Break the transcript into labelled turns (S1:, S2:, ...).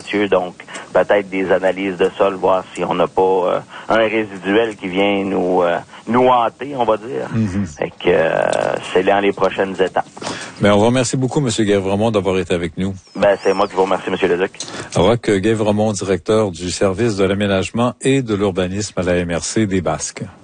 S1: Mathieu. Donc, peut-être des analyses de sol, voir si on n'a pas un résiduel qui vient nous hanter, on va dire. Fait que c'est dans les prochaines étapes.
S2: Ben, on vous remercie beaucoup, M. Guèvremont, d'avoir été avec nous.
S1: Ben, c'est moi qui vous remercie, M. Leduc.
S2: Roch Guèvremont, directeur du service de l'aménagement et de l'urbanisme à la MRC des Basques.